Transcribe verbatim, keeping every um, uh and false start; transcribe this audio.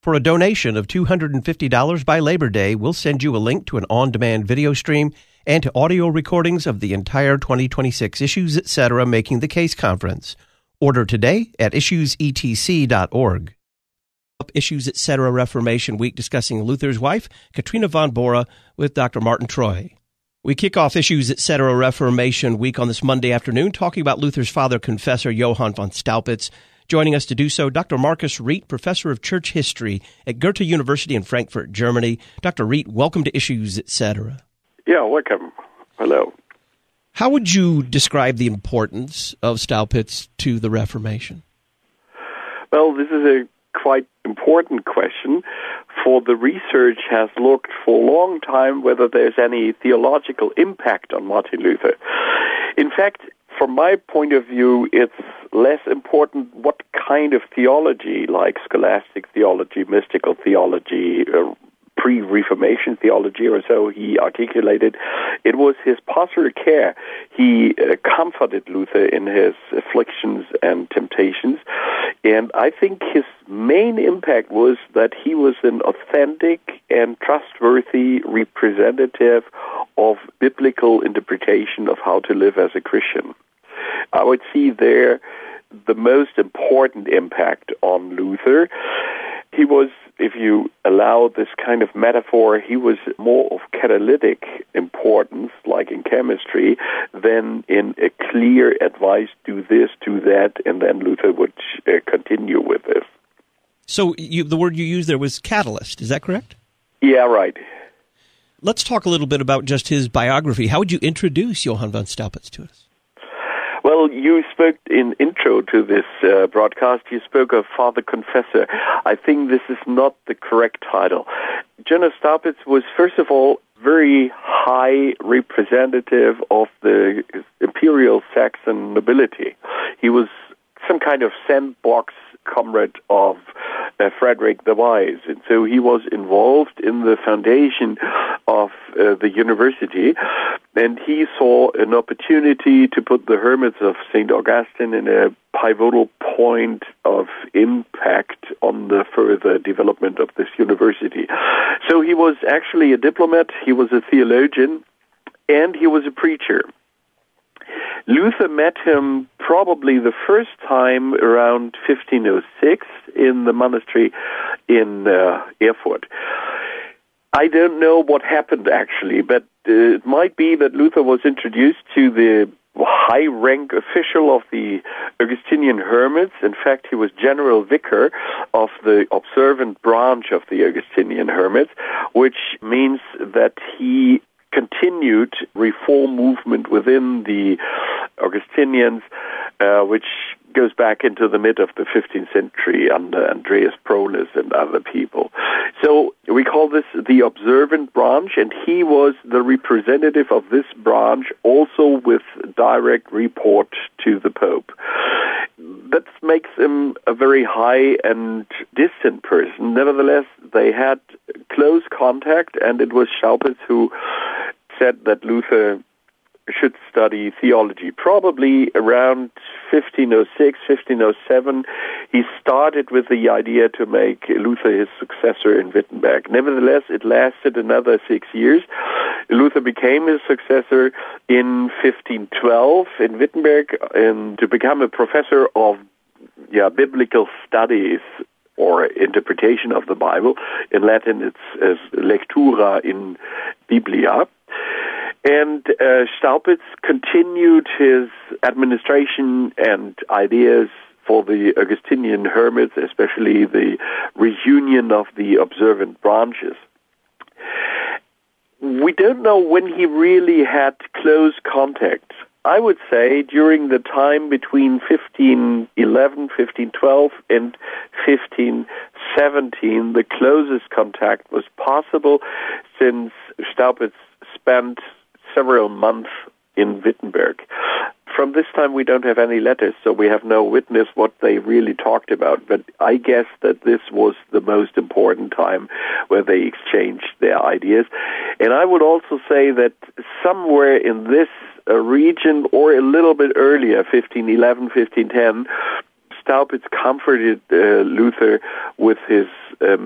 For a donation of two hundred fifty dollars by Labor Day, we'll send you a link to an on-demand video stream and to audio recordings of the entire twenty twenty-six Issues Etc. Making the Case Conference. Order today at issues e t c dot org. Issues Etc. Reformation Week, discussing Luther's wife, Katrina von Bora, with Doctor Martin Troy. We kick off Issues Etc. Reformation Week on this Monday afternoon talking about Luther's father, confessor Johann von Staupitz. Joining us to do so, Doctor Markus Riet, professor of church history at Goethe University in Frankfurt, Germany. Doctor Riet, welcome to Issues Etc. Yeah, welcome. Hello. How would you describe the importance of Staupitz to the Reformation? Well, this is a quite important question, for the research has looked for a long time whether there's any theological impact on Martin Luther. In fact, from my point of view, it's less important what kind of theology, like scholastic theology, mystical theology, uh, pre-Reformation theology or so he articulated. It was his pastoral care. He uh, comforted Luther in his afflictions and temptations. And I think his main impact was that he was an authentic and trustworthy representative of biblical interpretation of how to live as a Christian. I would see there the most important impact on Luther. He was, if you allow this kind of metaphor, he was more of catalytic importance, like in chemistry, than in a clear advice, do this, do that, and then Luther would uh, continue with this. So you, the word you used there was catalyst, is that correct? Yeah, right. Let's talk a little bit about just his biography. How would you introduce Johann von Staupitz to us? Well, you spoke in intro to this uh, broadcast, you spoke of Father Confessor. I think this is not the correct title. Johann Staupitz was, first of all, very high representative of the imperial Saxon nobility. He was some kind of sandbox comrade of uh, Frederick the Wise, and so he was involved in the foundation of uh, the university, and he saw an opportunity to put the hermits of Saint Augustine in a pivotal point of impact on the further development of this university. So he was actually a diplomat, he was a theologian, and he was a preacher. Luther met him probably the first time around fifteen oh six in the monastery in uh, Erfurt. I don't know what happened actually, but uh, it might be that Luther was introduced to the high-rank official of the Augustinian hermits. In fact, he was general vicar of the observant branch of the Augustinian hermits, which means that he continued reform movement within the Augustinians, uh, which goes back into the mid of the fifteenth century under Andreas Proles and other people. So we call this the observant branch, and he was the representative of this branch, also with direct report to the Pope. That makes him a very high and distant person. Nevertheless, they had close contact, and it was Staupitz who said that Luther should study theology. Probably around fifteen oh six, fifteen oh seven, he started with the idea to make Luther his successor in Wittenberg. Nevertheless, it lasted another six years. Luther became his successor in fifteen twelve in Wittenberg, and to become a professor of yeah, biblical studies or interpretation of the Bible. In Latin, it's uh, lectura in Biblia. And uh, Staupitz continued his administration and ideas for the Augustinian hermits, especially the reunion of the observant branches. We don't know when he really had close contact. I would say during the time between fifteen eleven, fifteen twelve, and fifteen seventeen, the closest contact was possible, since Staupitz spent several months in Wittenberg. From this time, we don't have any letters, so we have no witness what they really talked about. But I guess that this was the most important time where they exchanged their ideas. And I would also say that somewhere in this uh, region, or a little bit earlier, fifteen eleven, fifteen ten, Staupitz comforted uh, Luther with his um,